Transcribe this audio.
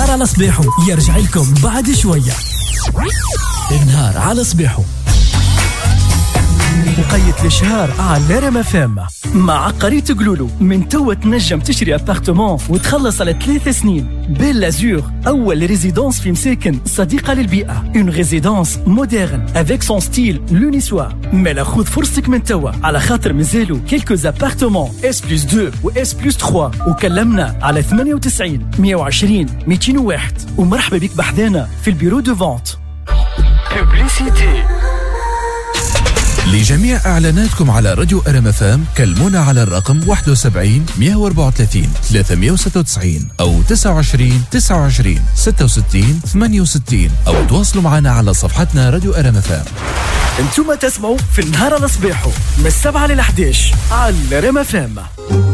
النهار على صبيحو يرجع لكم بعد شوية. النهار على صبيحو مقيد الشهر على ريم FM مع عقاري تقولولو. من توا تنجم تشري ابارتمون وتخلص على 3 سنين. بيل لازور أول ريزيدونس في مساكن صديقة للبيئة. اون ريزيدونس مودرن افيك سون ستيل لونيسوا. مالا خذ فرصتك من توا على خاطر مازالو كيلكوز ابارتمون S+2 و S+3 وكلمنا على 98 120 201 ومرحبا بك بحذانا في البيرو دو فونت. بوبليسيتي لجميع إعلاناتكم على راديو ريم FM كلمونا على الرقم 71 134 396 أو 29 29 66 68 أو تواصلوا معنا على صفحتنا راديو ريم FM. انتم تسمعوا في النهار على صباحو من 7 ل 11 على ريم FM.